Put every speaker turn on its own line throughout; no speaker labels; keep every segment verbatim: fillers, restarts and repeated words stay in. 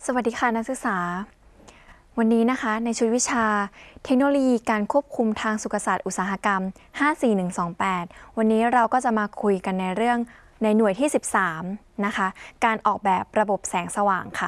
สวัสดีค่ะนักศึกษาวันนี้นะคะในชุดวิชาเทคโนโลยีการควบคุมทางสุขศาสตร์อุตสาหกรรมห้า สี่ หนึ่ง สอง แปดวันนี้เราก็จะมาคุยกันในเรื่องในหน่วยที่สิบสามนะคะการออกแบบระบบแสงสว่างค่ะ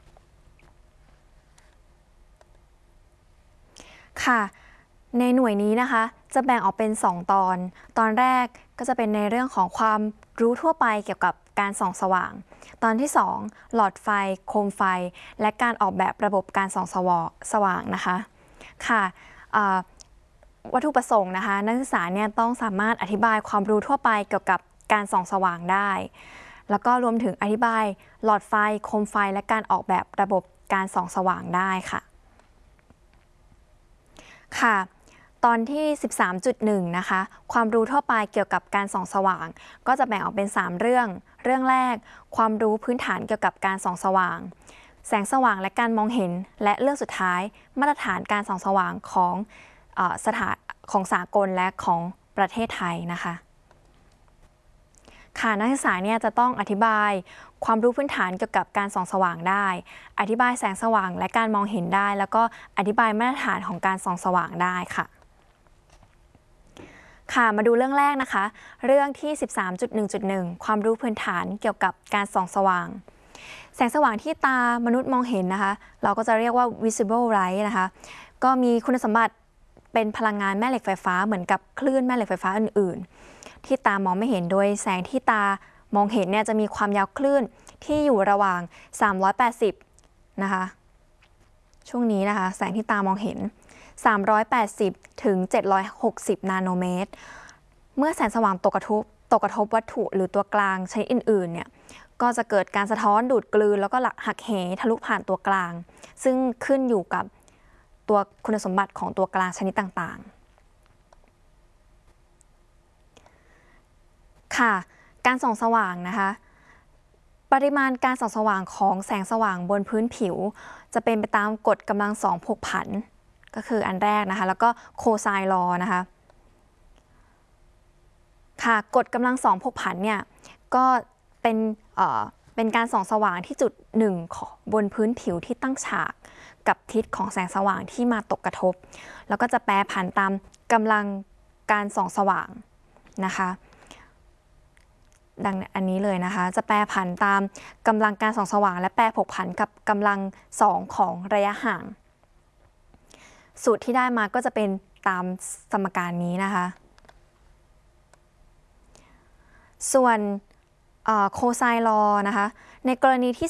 ค่ะในหน่วยนี้นะคะจะแบ่งออกเป็นสองตอนตอนแรกก็จะเป็นในเรื่องของความรู้ทั่วไปเกี่ยวกับการส่องสว่างตอนที่สองหลอดไฟโคมไฟและการออกแบบระบบการส่องสว่างนะคะค่ะวัตถุประสงค์นะคะนักศึกษาเนี่ยต้องสามารถอธิบายความรู้ทั่วไปเกี่ยวกับการส่องสว่างได้แล้วก็รวมถึงอธิบายหลอดไฟโคมไฟและการออกแบบระบบการส่องสว่างได้ค่ะค่ะตอนที่ สิบสามจุดหนึ่ง นะคะความรู้ทั่วไปเกี่ยวกับการส่องสว่างก็จะแบ่งออกเป็นสามเรื่องเรื่องแรกความรู้พื้นฐานเกี่ยวกับการส่องสว่างแสงสว่างและการมองเห็นและเรื่องสุดท้ายมาตรฐานการส่องสว่างของเอ่อสถานของสากลและของประเทศไทยนะคะค่ะนักศึกษาเนี่ยจะต้องอธิบายความรู้พื้นฐานเกี่ยวกับการส่องสว่างได้อธิบายแสงสว่างและการมองเห็นได้แล้วก็อธิบายมาตรฐานของการส่องสว่างได้ค่ะค่ะมาดูเรื่องแรกนะคะเรื่องที่ สิบสามจุดหนึ่งจุดหนึ่ง ความรู้พื้นฐานเกี่ยวกับการส่องสว่างแสงสว่างที่ตามนุษย์มองเห็นนะคะเราก็จะเรียกว่า visible light นะคะก็มีคุณสมบัติเป็นพลังงานแม่เหล็กไฟฟ้าเหมือนกับคลื่นแม่เหล็กไฟฟ้าอื่นๆที่ตามองไม่เห็นโดยแสงที่ตามองเห็นเนี่ยจะมีความยาวคลื่นที่อยู่ระหว่างสามร้อยแปดสิบนะคะช่วงนี้นะคะแสงที่ตามองเห็นสามร้อยแปดสิบถึงเจ็ดร้อยหกสิบนาโนเมตรเมื่อแสงสว่างตกกระทบตกกระทบวัตถุหรือตัวกลางชนิดอื่นๆเนี่ยก็จะเกิดการสะท้อนดูดกลืนแล้วก็หักเหทะลุผ่านตัวกลางซึ่งขึ้นอยู่กับตัวคุณสมบัติของตัวกลางชนิดต่างๆค่ะการส่องสว่างนะคะปริมาณการส่องสว่างของแสงสว่างบนพื้นผิวจะเป็นไปตามกฎกำลังสองผกผันก็คืออันแรกนะคะแล้วก็โคไซน์ลอนะคะค่ะกฎกำลังสองผกผันเนี่ยก็เป็นเอ่อเป็นการส่องสว่างที่จุดหนึ่งบนพื้นผิวที่ตั้งฉากกับทิศของแสงสว่างที่มาตกกระทบแล้วก็จะแปรผันตามกำลังการส่องสว่างนะคะดังอันนี้เลยนะคะจะแปรผันตามกำลังการส่องสว่างและแปรผกผันกับกำลังสองของระยะห่างสูตรที่ได้มาก็จะเป็นตามสมการนี้นะคะส่วนโคไซน์ลอนะคะในกรณีที่